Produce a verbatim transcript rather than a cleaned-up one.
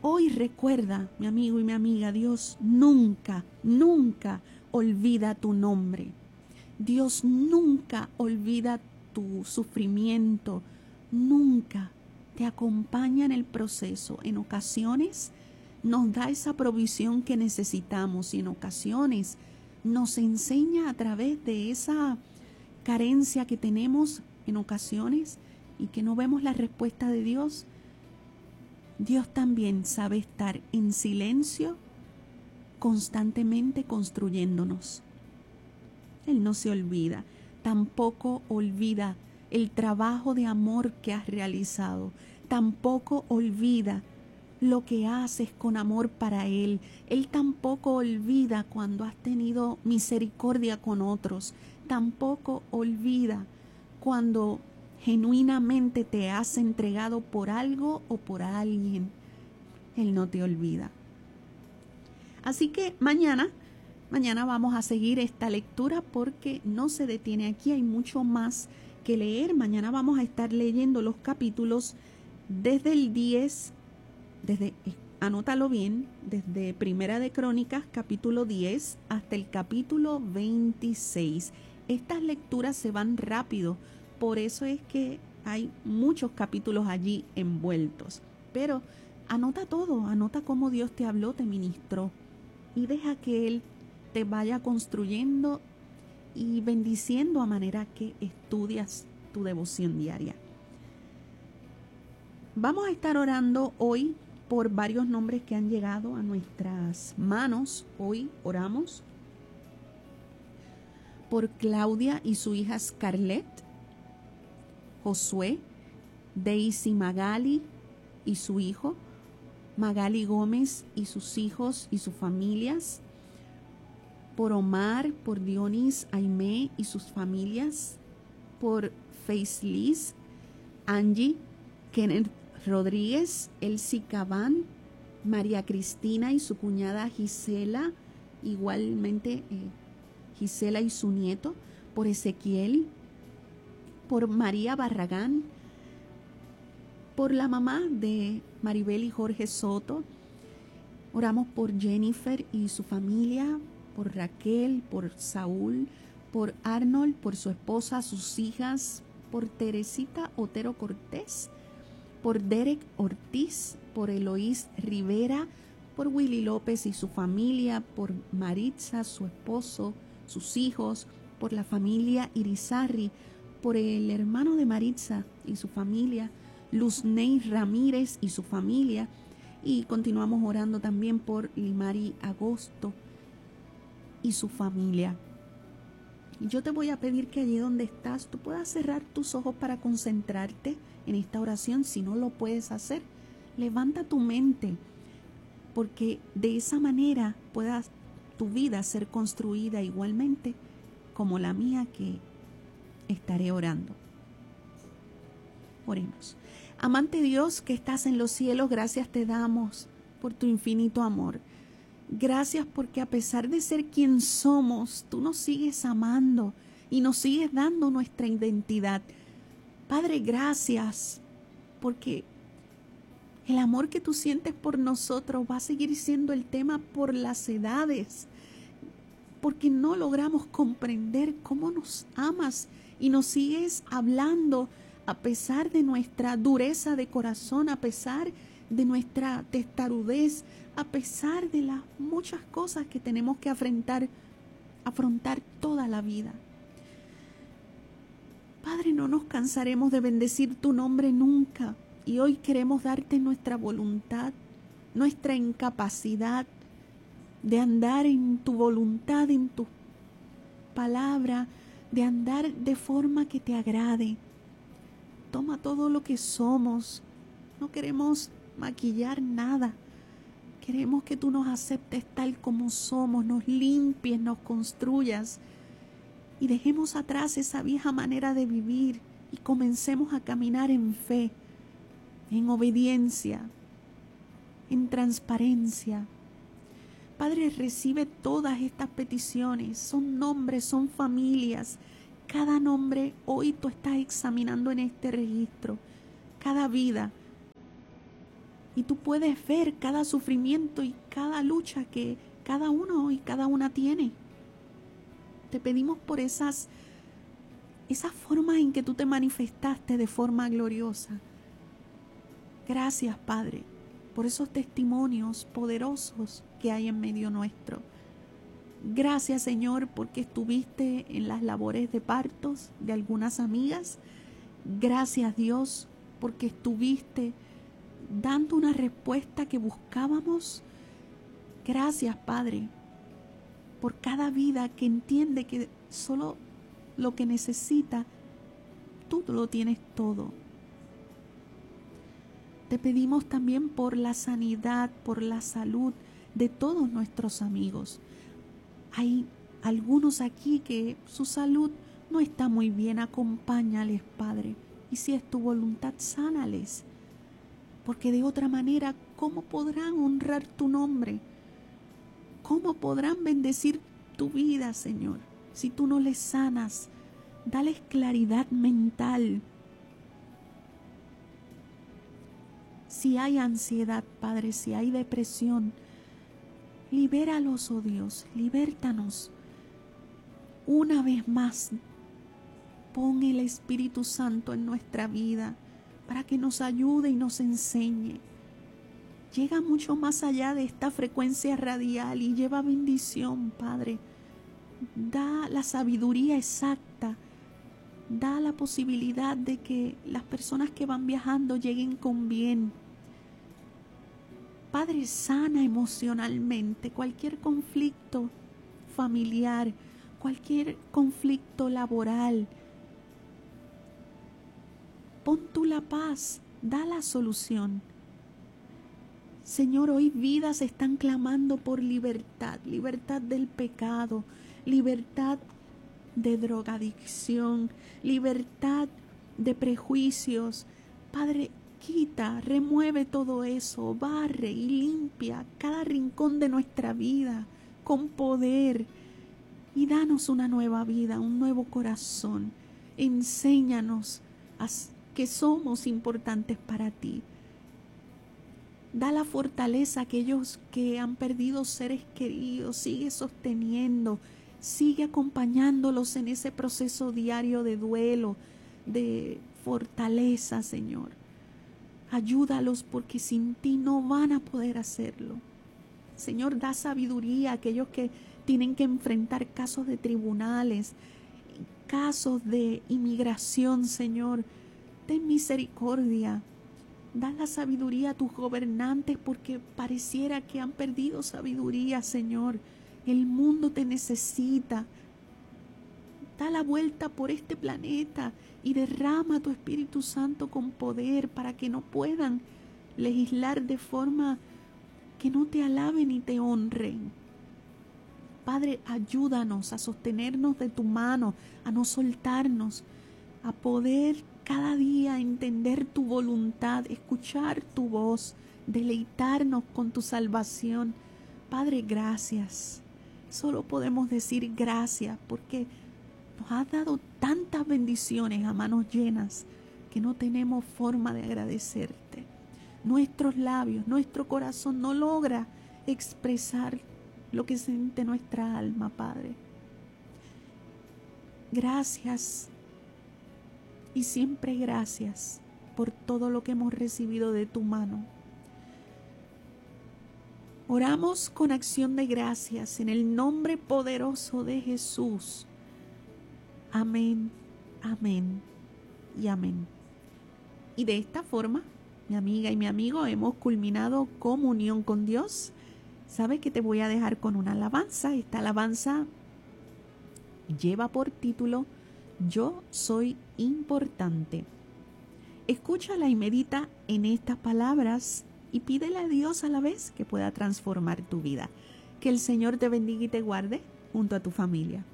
Hoy recuerda, mi amigo y mi amiga, Dios nunca, nunca olvida tu nombre. Dios nunca olvida tu sufrimiento, nunca te acompaña en el proceso. En ocasiones nos da esa provisión que necesitamos y en ocasiones nos enseña a través de esa carencia que tenemos en ocasiones y que no vemos la respuesta de Dios. Dios también sabe estar en silencio, constantemente construyéndonos. Él no se olvida, tampoco olvida el trabajo de amor que has realizado, tampoco olvida lo que haces con amor para Él. Él tampoco olvida cuando has tenido misericordia con otros, tampoco olvida cuando genuinamente te has entregado por algo o por alguien. Él no te olvida. Así que mañana, mañana vamos a seguir esta lectura porque no se detiene aquí, hay mucho más que leer. Mañana vamos a estar leyendo los capítulos desde el diez, desde, anótalo bien, desde Primera de Crónicas, capítulo diez, hasta el capítulo veintiséis. Estas lecturas se van rápido, por eso es que hay muchos capítulos allí envueltos. Pero anota todo, anota cómo Dios te habló, te ministró y deja que Él te vaya construyendo y bendiciendo a manera que estudias tu devoción diaria. Vamos a estar orando hoy por varios nombres que han llegado a nuestras manos. Hoy oramos por Claudia y su hija Scarlett, Josué, Daisy Magali y su hijo, Magali Gómez y sus hijos y sus familias, por Omar, por Dionis Aimé y sus familias, por Face Liz, Angie, Kenneth Rodríguez, Elsie Cabán, María Cristina y su cuñada Gisela, igualmente eh, Gisela y su nieto, por Ezequiel, por María Barragán, por la mamá de Maribel y Jorge Soto. Oramos por Jennifer y su familia, por Raquel, por Saúl, por Arnold, por su esposa, sus hijas, por Teresita Otero Cortés, por Derek Ortiz, por Eloís Rivera, por Willy López y su familia, por Maritza, su esposo, sus hijos, por la familia Irizarry, por el hermano de Maritza y su familia, Luzney Ramírez y su familia, y continuamos orando también por Limari Agosto y su familia. Y yo te voy a pedir que allí donde estás tú puedas cerrar tus ojos para concentrarte en esta oración. Si no lo puedes hacer, levanta tu mente, porque de esa manera pueda tu vida ser construida igualmente como la mía, que estaré orando. Oremos. Amante Dios que estás en los cielos, gracias te damos por tu infinito amor. Gracias porque a pesar de ser quien somos, tú nos sigues amando y nos sigues dando nuestra identidad. Padre, gracias porque el amor que tú sientes por nosotros va a seguir siendo el tema por las edades, porque no logramos comprender cómo nos amas y nos sigues hablando a pesar de nuestra dureza de corazón, a pesar de nuestra testarudez, a pesar de las muchas cosas que tenemos que afrontar, afrontar toda la vida. Padre, no nos cansaremos de bendecir tu nombre nunca, y hoy queremos darte nuestra voluntad, nuestra incapacidad de andar en tu voluntad, en tu palabra, de andar de forma que te agrade. Toma todo lo que somos, no queremos maquillar nada, queremos que tú nos aceptes tal como somos, nos limpies, nos construyas y dejemos atrás esa vieja manera de vivir y comencemos a caminar en fe, en obediencia, en transparencia. Padre, recibe todas estas peticiones, son nombres, son familias. Cada nombre hoy tú estás examinando en este registro, cada vida. Y tú puedes ver cada sufrimiento y cada lucha que cada uno y cada una tiene. Te pedimos por esas, esas formas en que tú te manifestaste de forma gloriosa. Gracias, Padre, por esos testimonios poderosos que hay en medio nuestro. Gracias, Señor, porque estuviste en las labores de partos de algunas amigas. Gracias, Dios, porque estuviste dando una respuesta que buscábamos. Gracias, Padre, por cada vida que entiende que solo lo que necesita, tú lo tienes todo. Te pedimos también por la sanidad, por la salud de todos nuestros amigos. Hay algunos aquí que su salud no está muy bien. Acompáñales, Padre. Y si es tu voluntad, sánales. Porque de otra manera, ¿cómo podrán honrar tu nombre? ¿Cómo podrán bendecir tu vida, Señor? Si tú no les sanas, dales claridad mental. Si hay ansiedad, Padre, si hay depresión, libéralos, oh Dios, libértanos. Una vez más, pon el Espíritu Santo en nuestra vida para que nos ayude y nos enseñe. Llega mucho más allá de esta frecuencia radial y lleva bendición, Padre. Da la sabiduría exacta. Da la posibilidad de que las personas que van viajando lleguen con bien. Padre, sana emocionalmente cualquier conflicto familiar, cualquier conflicto laboral. Pon tú la paz, da la solución. Señor, hoy vidas están clamando por libertad, libertad del pecado, libertad de drogadicción, libertad de prejuicios. Padre, quita, remueve todo eso, barre y limpia cada rincón de nuestra vida con poder y danos una nueva vida, un nuevo corazón. Enséñanos a que somos importantes para ti. Da la fortaleza a aquellos que han perdido seres queridos, sigue sosteniendo, sigue acompañándolos en ese proceso diario de duelo, de fortaleza, Señor. Ayúdalos porque sin ti no van a poder hacerlo. Señor, da sabiduría a aquellos que tienen que enfrentar casos de tribunales, casos de inmigración, Señor. Ten misericordia. Da la sabiduría a tus gobernantes porque pareciera que han perdido sabiduría, Señor. El mundo te necesita. Da la vuelta por este planeta y derrama tu Espíritu Santo con poder para que no puedan legislar de forma que no te alaben y te honren. Padre, ayúdanos a sostenernos de tu mano, a no soltarnos, a poder cada día entender tu voluntad, escuchar tu voz, deleitarnos con tu salvación. Padre, gracias. Solo podemos decir gracias porque nos has dado tantas bendiciones a manos llenas que no tenemos forma de agradecerte. Nuestros labios, nuestro corazón no logra expresar lo que siente nuestra alma, Padre. Gracias y siempre gracias por todo lo que hemos recibido de tu mano. Oramos con acción de gracias en el nombre poderoso de Jesús. Amén, amén y amén. Y de esta forma, mi amiga y mi amigo, hemos culminado comunión con Dios. ¿Sabes que te voy a dejar con una alabanza? Esta alabanza lleva por título Yo soy importante. Escúchala y medita en estas palabras y pídele a Dios a la vez que pueda transformar tu vida. Que el Señor te bendiga y te guarde junto a tu familia.